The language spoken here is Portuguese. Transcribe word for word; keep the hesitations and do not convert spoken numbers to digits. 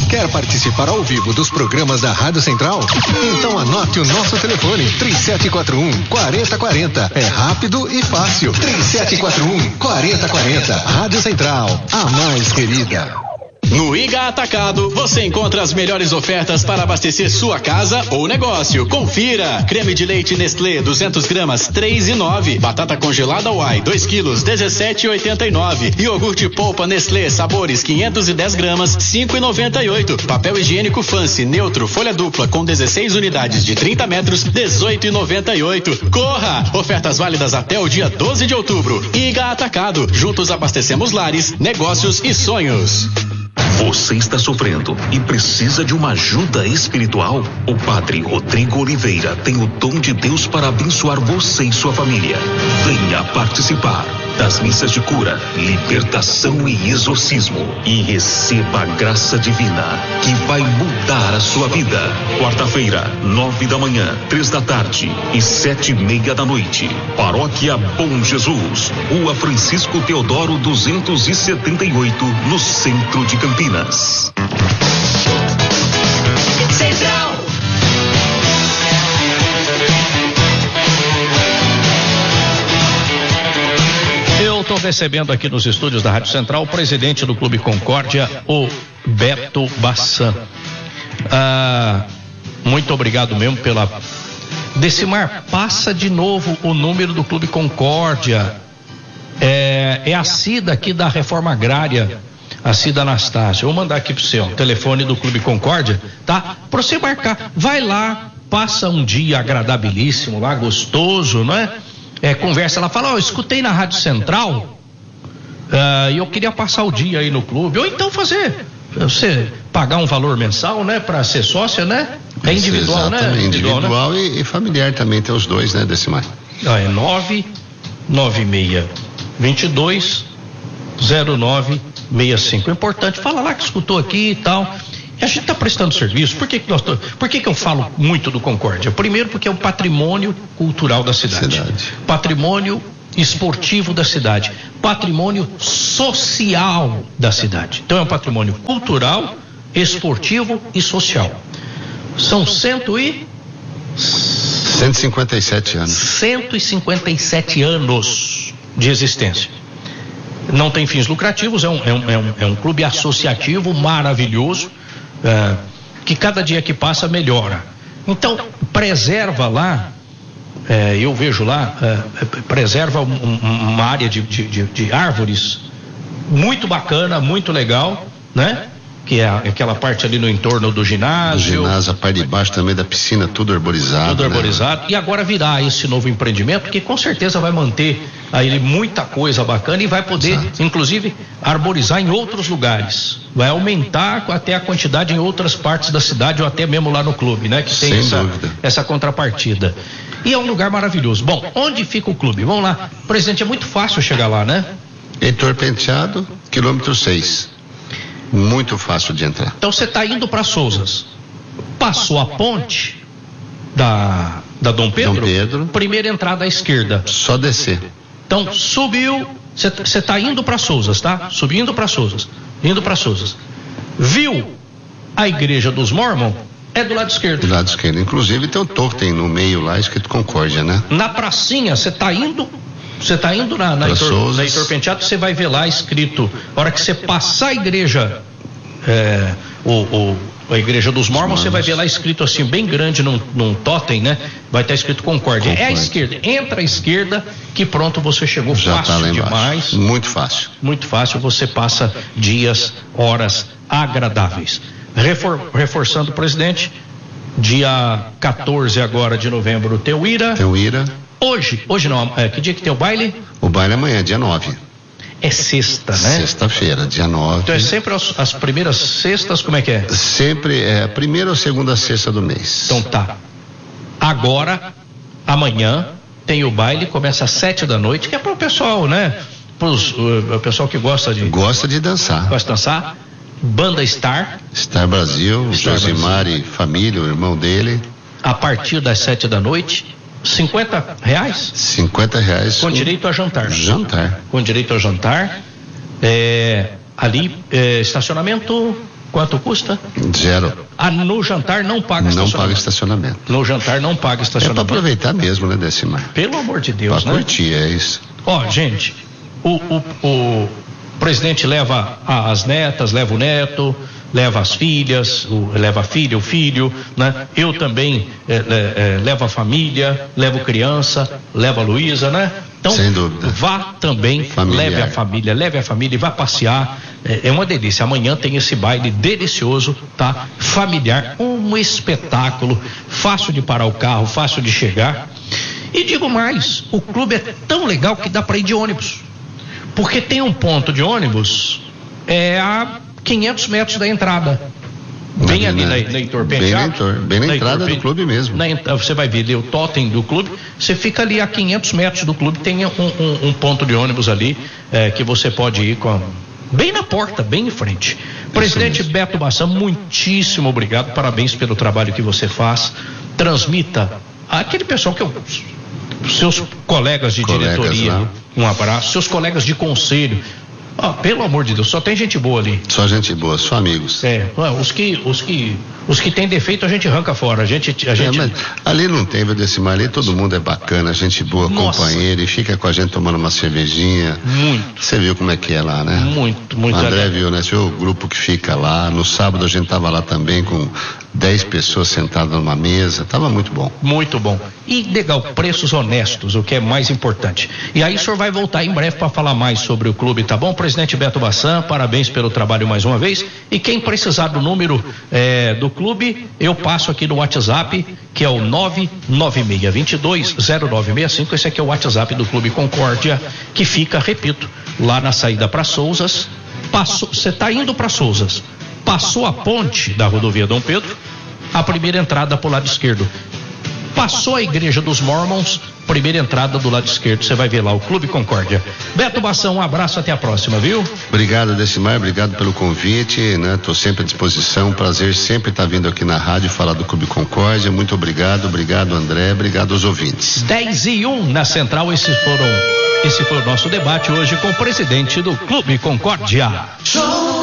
Quer participar ao vivo dos programas da Rádio Central? Então anote o nosso telefone, três sete quatro um, quatro zero quatro zero. É rápido e fácil. três sete quatro um, quatro zero quatro zero. Rádio Central, a mais querida. No Iga Atacado, você encontra as melhores ofertas para abastecer sua casa ou negócio. Confira: creme de leite Nestlé duzentas gramas, três e nove. Batata congelada Uai, dois quilos, dezessete e oitenta e nove. Iogurte polpa Nestlé sabores quinhentos e dez gramas, cinco e noventa e oito. Papel higiênico Fancy neutro folha dupla com dezesseis unidades de trinta metros, dezoito e noventa e oito. Corra! Ofertas válidas até o dia doze de outubro. Iga Atacado, juntos abastecemos lares, negócios e sonhos. Você está sofrendo e precisa de uma ajuda espiritual? O Padre Rodrigo Oliveira tem o dom de Deus para abençoar você e sua família. Venha participar das missas de cura, libertação e exorcismo e receba a graça divina que vai mudar a sua vida. Quarta-feira, nove da manhã, três da tarde e sete e meia da noite. Paróquia Bom Jesus, Rua Francisco Teodoro duzentos e setenta e oito, no centro de Campinas. Central. Eu estou recebendo aqui nos estúdios da Rádio Central o presidente do Clube Concórdia, o Beto Bassan. Ah, muito obrigado mesmo pela... Decimar, passa de novo o número do Clube Concórdia. É, é a Cida aqui da Reforma Agrária, a Cida Anastácia. Eu vou mandar aqui pro seu o telefone do Clube Concórdia, tá? Pra você marcar, vai lá, passa um dia agradabilíssimo lá, gostoso, não é? É, conversa, ela fala, ó, oh, escutei na Rádio Central e uh, eu queria passar o dia aí no clube, ou então fazer, você pagar um valor mensal, né, pra ser sócia, né? É individual, exatamente, né? Individual, individual né? e, e familiar também, tem os dois, né, Decimar? Ah, é nove nove seis dois dois zero nove seis cinco. É importante, fala lá que escutou aqui e tal. E a gente está prestando serviço. Por que que nós, por que que eu falo muito do Concórdia? Primeiro porque é um patrimônio cultural da cidade, cidade. Patrimônio esportivo da cidade, patrimônio social da cidade. Então é um patrimônio cultural, esportivo e social. São cento e cento e cinquenta e sete anos. cento e cinquenta e sete anos de existência. Não tem fins lucrativos, é um, é um, é um, é um clube associativo maravilhoso, é, que cada dia que passa melhora. Então, preserva lá, é, eu vejo lá, é, preserva um, um, uma área de, de, de, de árvores muito bacana, muito legal, né? Que é aquela parte ali no entorno do ginásio. Do ginásio, a parte de baixo também da piscina, tudo arborizado. Tudo arborizado. Né? E agora virá esse novo empreendimento que com certeza vai manter aí muita coisa bacana e vai poder, exato, inclusive, arborizar em outros lugares. Vai aumentar até a quantidade em outras partes da cidade ou até mesmo lá no clube, né? Que tem essa, essa contrapartida. E é um lugar maravilhoso. Bom, onde fica o clube? Vamos lá. Presidente, é muito fácil chegar lá, né? Heitor Penteado, quilômetro seis. Muito fácil de entrar. Então você está indo para Souzas, passou a ponte da, da Dom Pedro, Dom Pedro, primeira entrada à esquerda. Só descer. Então subiu, você está indo para Souzas, tá? Subindo para Souzas, indo para Souzas. Viu a igreja dos Mormons? É do lado esquerdo. Do lado esquerdo. Inclusive tem um totem no meio lá escrito Concórdia, né? Na pracinha, você está indo. Você está indo na, na, Heitor, na Heitor Penteado, você vai ver lá escrito, a hora que você passar a igreja, é, o, o, a igreja dos Mormons, você vai ver lá escrito assim, bem grande num, num totem, né? Vai estar escrito Concórdia. Concórdia. É a esquerda, entra à esquerda, que pronto, você chegou. Já fácil tá lá demais. Muito fácil. Muito fácil, você passa dias, horas agradáveis. Refor, reforçando o presidente, dia quatorze agora de novembro tem o Ira. Tem o Ira. Hoje, hoje não, é, que dia que tem o baile? O baile é amanhã, dia nove. É sexta, né? Sexta-feira, dia nove. Então é sempre as, as primeiras sextas, como é que é? Sempre é a primeira ou segunda sexta do mês. Então tá. Agora, amanhã, tem o baile, começa às sete da noite, que é para o pessoal, né? Para o pessoal que gosta de... Gosta de dançar. Gosta de dançar. Banda Star. Star Brasil, Star Josimar Brasil. E família, o irmão dele. A partir das sete da noite... cinquenta reais? cinquenta reais. Com direito a jantar. Jantar. Com direito a jantar. É, ali, é, estacionamento. Quanto custa? Zero. Ah, no jantar não paga Não estacionamento. paga estacionamento. No jantar não paga É para estacionamento. aproveitar mesmo, né, Decimar? Pelo amor de Deus, Pra né? curtir, é isso. Ó, gente, o, o, o presidente leva as netas, leva o neto, leva as filhas, o, leva a filha, o filho, né? Eu também é, é, é, levo a família, levo criança, levo a Luísa, né? Então, sem dúvida. Vá também, Familiar. leve a família, leve a família e vá passear. É, é uma delícia. Amanhã tem esse baile delicioso, tá? Familiar, um espetáculo, fácil de parar o carro, fácil de chegar. E digo mais, o clube é tão legal que dá para ir de ônibus. Porque tem um ponto de ônibus é, a quinhentos metros da entrada. Bem ali na, na Heitor Penteado. Bem na, bem na, na entrada Heitor, do clube mesmo. Na, você vai ver ali o totem do clube. Você fica ali a quinhentos metros do clube. Tem um, um, um ponto de ônibus ali é, que você pode ir com, bem na porta, bem em frente. Presidente Beto Bassan, muitíssimo obrigado. Parabéns pelo trabalho que você faz. Transmita aquele pessoal que eu. Seus colegas de Colegas diretoria, lá. um abraço. Seus colegas de conselho. Ah, pelo amor de Deus, só tem gente boa ali. Só gente boa, só amigos. É, os que, os que, os que tem defeito a gente arranca fora. A gente, a gente. É, mas ali não tem, viu, Decimar? Ali todo mundo é bacana, gente boa, Nossa. companheiro, e fica com a gente tomando uma cervejinha. Muito. Você viu como é que é lá, né? Muito, muito O André legal. viu, né? Você viu o grupo que fica lá. No sábado a gente tava lá também com dez pessoas sentadas numa mesa. Tava muito bom. Muito bom. E legal, preços honestos, o que é mais importante. E aí o senhor vai voltar em breve para falar mais sobre o clube, tá bom? Presidente Beto Bassan, parabéns pelo trabalho mais uma vez. E quem precisar do número é, do clube, eu passo aqui no WhatsApp, que é o nove nove seis dois dois zero nove seis cinco. Esse aqui é o WhatsApp do Clube Concórdia, que fica, repito, lá na saída para Souzas. Passou, você está indo para Souzas, passou a ponte da rodovia Dom Pedro, a primeira entrada para o lado esquerdo. Passou a igreja dos Mormons, primeira entrada do lado esquerdo, você vai ver lá o Clube Concórdia. Beto Bassan, um abraço, até a próxima, viu? Obrigado, Decimar, obrigado pelo convite, né? Tô sempre à disposição, prazer sempre estar vindo aqui na rádio falar do Clube Concórdia. Muito obrigado, obrigado, André, obrigado aos ouvintes. dez e um na Central, esses foram, esse foi o nosso debate hoje com o presidente do Clube Concórdia.